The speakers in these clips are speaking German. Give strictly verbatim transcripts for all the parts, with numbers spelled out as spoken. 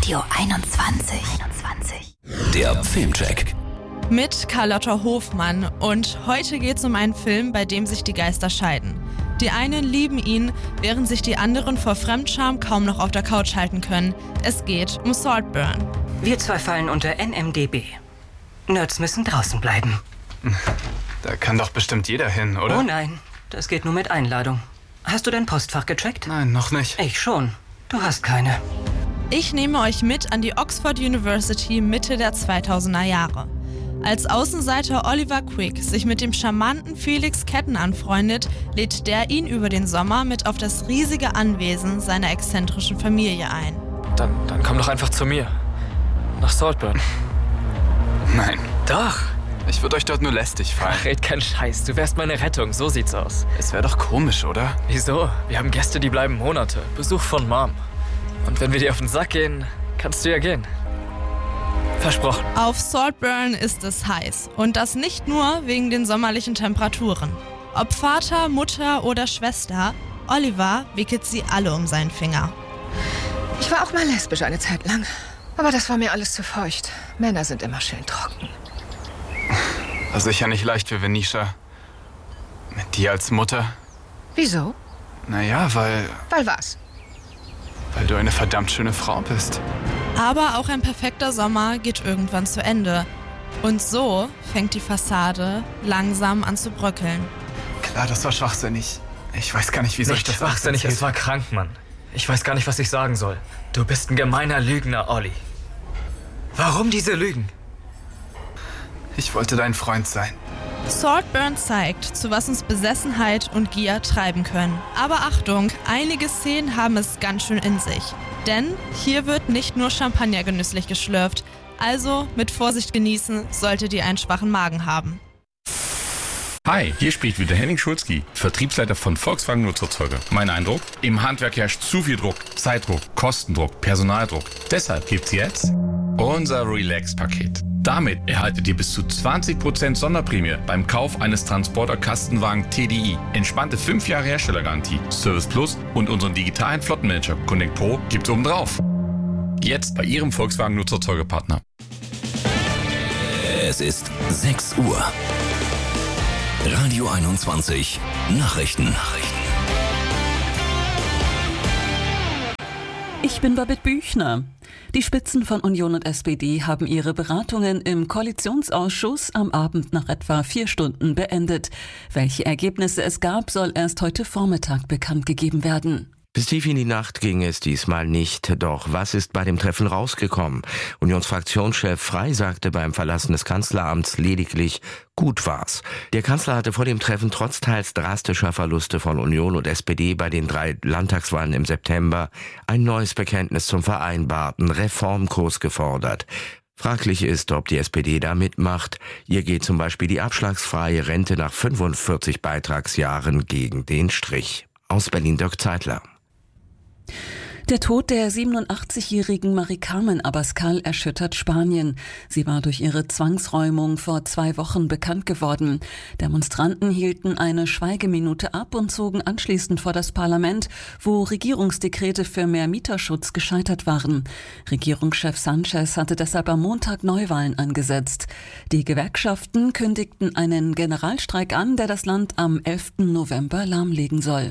Radio einundzwanzig. Der Filmcheck. Mit Carlotta Hofmann. Und heute geht es um einen Film, bei dem sich die Geister scheiden. Die einen lieben ihn, während sich die anderen vor Fremdscham kaum noch auf der Couch halten können. Es geht um Saltburn. Wir zwei fallen unter N M D B. Nerds müssen draußen bleiben. Da kann doch bestimmt jeder hin, oder? Oh nein, das geht nur mit Einladung. Hast du dein Postfach gecheckt? Nein, noch nicht. Ich schon. Du hast keine. Ich nehme euch mit an die Oxford University Mitte der zweitausender Jahre. Als Außenseiter Oliver Quick sich mit dem charmanten Felix Ketten anfreundet, lädt der ihn über den Sommer mit auf das riesige Anwesen seiner exzentrischen Familie ein. Dann, dann komm doch einfach zu mir. Nach Saltburn. Nein. Doch. Ich würde euch dort nur lästig fallen. Ach, red kein Scheiß. Du wärst meine Rettung. So sieht's aus. Es wäre doch komisch, oder? Wieso? Wir haben Gäste, die bleiben Monate. Besuch von Mom. Und wenn wir dir auf den Sack gehen, kannst du ja gehen. Versprochen. Auf Saltburn ist es heiß. Und das nicht nur wegen den sommerlichen Temperaturen. Ob Vater, Mutter oder Schwester, Oliver wickelt sie alle um seinen Finger. Ich war auch mal lesbisch eine Zeit lang. Aber das war mir alles zu feucht. Männer sind immer schön trocken. War sicher nicht leicht für Venetia. Mit dir als Mutter. Wieso? Naja, weil... Weil was? Weil du eine verdammt schöne Frau bist. Aber auch ein perfekter Sommer geht irgendwann zu Ende. Und so fängt die Fassade langsam an zu bröckeln. Klar, das war schwachsinnig. Ich weiß gar nicht, wie soll ich Nicht das schwachsinnig, es war krank, Mann. Ich weiß gar nicht, was ich sagen soll. Du bist ein gemeiner Lügner, Olli. Warum diese Lügen? Ich wollte dein Freund sein. Saltburn zeigt, zu was uns Besessenheit und Gier treiben können. Aber Achtung, einige Szenen haben es ganz schön in sich. Denn hier wird nicht nur Champagner genüsslich geschlürft. Also mit Vorsicht genießen, solltet ihr einen schwachen Magen haben. Hi, hier spricht wieder Henning Schulzki, Vertriebsleiter von Volkswagen Nutzerzeuger. Mein Eindruck? Im Handwerk herrscht zu viel Druck, Zeitdruck, Kostendruck, Personaldruck. Deshalb gibt's jetzt unser Relax-Paket. Damit erhaltet ihr bis zu zwanzig Prozent Sonderprämie beim Kauf eines Transporter-Kastenwagen T D I. Entspannte fünf Jahre Herstellergarantie, Service Plus und unseren digitalen Flottenmanager Connect Pro gibt's oben drauf. Jetzt bei Ihrem Volkswagen Nutzerzeugerpartner. Es ist sechs Uhr. Radio einundzwanzig Nachrichten. Nachrichten. Ich bin Babette Büchner. Die Spitzen von Union und S P D haben ihre Beratungen im Koalitionsausschuss am Abend nach etwa vier Stunden beendet. Welche Ergebnisse es gab, soll erst heute Vormittag bekannt gegeben werden. Bis tief in die Nacht ging es diesmal nicht. Doch was ist bei dem Treffen rausgekommen? Unionsfraktionschef Frey sagte beim Verlassen des Kanzleramts lediglich, gut war's. Der Kanzler hatte vor dem Treffen trotz teils drastischer Verluste von Union und S P D bei den drei Landtagswahlen im September ein neues Bekenntnis zum vereinbarten Reformkurs gefordert. Fraglich ist, ob die S P D da mitmacht. Ihr geht zum Beispiel die abschlagsfreie Rente nach fünfundvierzig Beitragsjahren gegen den Strich. Aus Berlin Dirk Zeitler. Der Tod der siebenundachtzigjährigen Mari-Carmen Abascal erschüttert Spanien. Sie war durch ihre Zwangsräumung vor zwei Wochen bekannt geworden. Demonstranten hielten eine Schweigeminute ab und zogen anschließend vor das Parlament, wo Regierungsdekrete für mehr Mieterschutz gescheitert waren. Regierungschef Sanchez hatte deshalb am Montag Neuwahlen angesetzt. Die Gewerkschaften kündigten einen Generalstreik an, der das Land am elften November lahmlegen soll.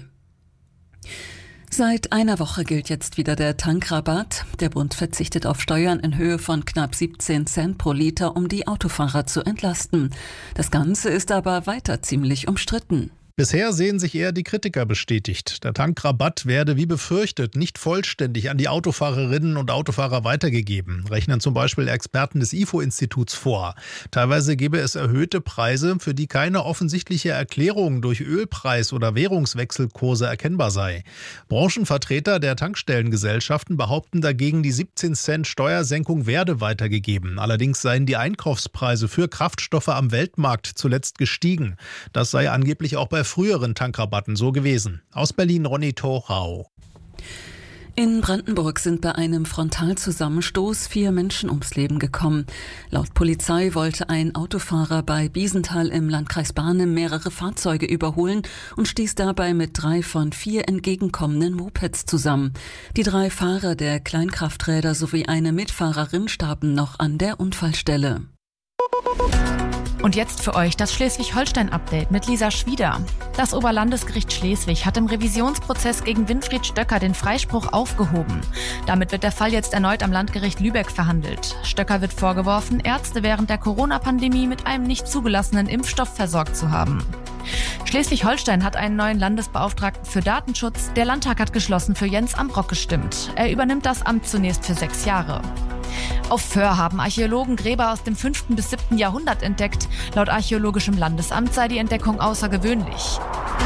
Seit einer Woche gilt jetzt wieder der Tankrabatt. Der Bund verzichtet auf Steuern in Höhe von knapp siebzehn Cent pro Liter, um die Autofahrer zu entlasten. Das Ganze ist aber weiter ziemlich umstritten. Bisher sehen sich eher die Kritiker bestätigt. Der Tankrabatt werde wie befürchtet nicht vollständig an die Autofahrerinnen und Autofahrer weitergegeben, rechnen zum Beispiel Experten des I F O-Instituts vor. Teilweise gebe es erhöhte Preise, für die keine offensichtliche Erklärung durch Ölpreis- oder Währungswechselkurse erkennbar sei. Branchenvertreter der Tankstellengesellschaften behaupten dagegen, die siebzehn Cent Steuersenkung werde weitergegeben. Allerdings seien die Einkaufspreise für Kraftstoffe am Weltmarkt zuletzt gestiegen. Das sei angeblich auch bei früheren Tankrabatten so gewesen. Aus Berlin Ronny Thorau. In Brandenburg sind bei einem Frontalzusammenstoß vier Menschen ums Leben gekommen. Laut Polizei wollte ein Autofahrer bei Biesenthal im Landkreis Barnim mehrere Fahrzeuge überholen und stieß dabei mit drei von vier entgegenkommenden Mopeds zusammen. Die drei Fahrer der Kleinkrafträder sowie eine Mitfahrerin starben noch an der Unfallstelle. Und jetzt für euch das Schleswig-Holstein-Update mit Lisa Schwieder. Das Oberlandesgericht Schleswig hat im Revisionsprozess gegen Winfried Stöcker den Freispruch aufgehoben. Damit wird der Fall jetzt erneut am Landgericht Lübeck verhandelt. Stöcker wird vorgeworfen, Ärzte während der Corona-Pandemie mit einem nicht zugelassenen Impfstoff versorgt zu haben. Schleswig-Holstein hat einen neuen Landesbeauftragten für Datenschutz. Der Landtag hat geschlossen für Jens Ambrock gestimmt. Er übernimmt das Amt zunächst für sechs Jahre. Auf Föhr haben Archäologen Gräber aus dem fünften bis siebten Jahrhundert entdeckt. Laut Archäologischem Landesamt sei die Entdeckung außergewöhnlich.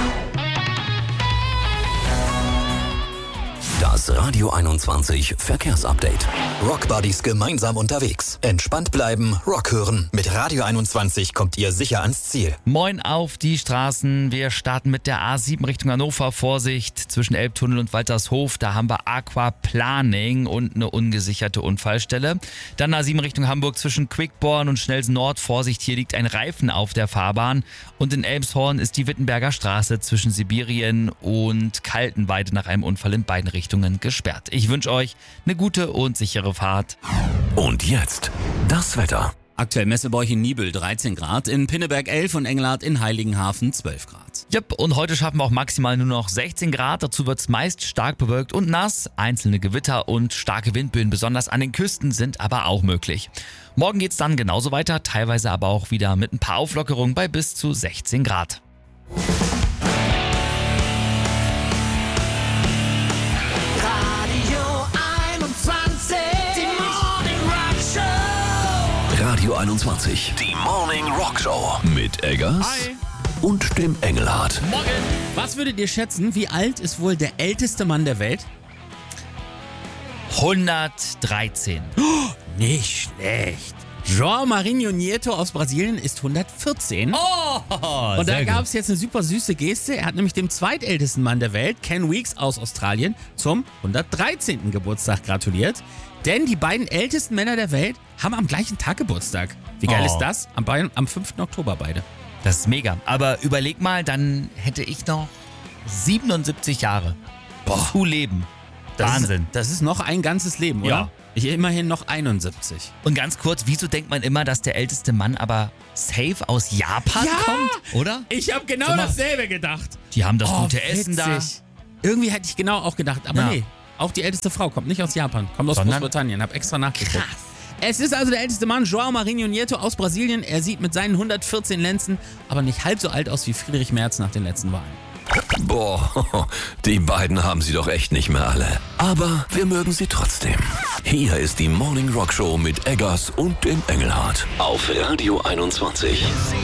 Das Radio einundzwanzig Verkehrsupdate. Rockbuddies gemeinsam unterwegs. Entspannt bleiben, Rock hören. Mit Radio einundzwanzig kommt ihr sicher ans Ziel. Moin auf die Straßen. Wir starten mit der A sieben Richtung Hannover. Vorsicht zwischen Elbtunnel und Waltershof. Da haben wir Aquaplaning und eine ungesicherte Unfallstelle. Dann A sieben Richtung Hamburg zwischen Quickborn und Schnelsen Nord. Vorsicht, hier liegt ein Reifen auf der Fahrbahn. Und in Elmshorn ist die Wittenberger Straße zwischen Sibirien und Kaltenweide nach einem Unfall in beiden Richtungen gesperrt. Ich wünsche euch eine gute und sichere Fahrt. Und jetzt das Wetter. Aktuell messen wir euch in Nibel dreizehn Grad, in Pinneberg elf und Engelhardt in Heiligenhafen zwölf Grad. Yep, und heute schaffen wir auch maximal nur noch sechzehn Grad. Dazu wird es meist stark bewölkt und nass. Einzelne Gewitter und starke Windböen, besonders an den Küsten, sind aber auch möglich. Morgen geht es dann genauso weiter, teilweise aber auch wieder mit ein paar Auflockerungen bei bis zu sechzehn Grad. Radio einundzwanzig, die Morning Rock Show mit Eggers Hi. und dem Engelhardt. Morgen! Was würdet ihr schätzen, wie alt ist wohl der älteste Mann der Welt? hundertdreizehn. Oh, nicht schlecht. João Marinho Nieto aus Brasilien ist hundertvierzehn. Oh, und da gab es jetzt eine super süße Geste. Er hat nämlich dem zweitältesten Mann der Welt, Ken Weeks aus Australien, zum hundertdreizehnten Geburtstag gratuliert. Denn die beiden ältesten Männer der Welt haben am gleichen Tag Geburtstag. Wie geil Oh. ist das? Am, Be- am fünften Oktober beide. Das ist mega. Aber überleg mal, dann hätte ich noch siebenundsiebzig Jahre zu leben. Das Wahnsinn. Ist, das ist noch ein ganzes Leben, oder? Ja. Ich immerhin noch einundsiebzig. Und ganz kurz, wieso denkt man immer, dass der älteste Mann aber safe aus Japan Ja! kommt, oder? Ich habe genau Sag mal, dasselbe gedacht. Die haben das Oh, gute Essen da. witzig. Irgendwie hätte ich genau auch gedacht, aber Ja. nee. Auch die älteste Frau kommt nicht aus Japan, kommt aus Sondern? Großbritannien. Hab extra nachgeguckt. Es ist also der älteste Mann, João Marinho Nieto aus Brasilien. Er sieht mit seinen hundertvierzehn Lenzen aber nicht halb so alt aus wie Friedrich Merz nach den letzten Wahlen. Boah, die beiden haben sie doch echt nicht mehr alle. Aber wir mögen sie trotzdem. Hier ist die Morning Rock Show mit Eggers und dem Engelhardt auf Radio einundzwanzig.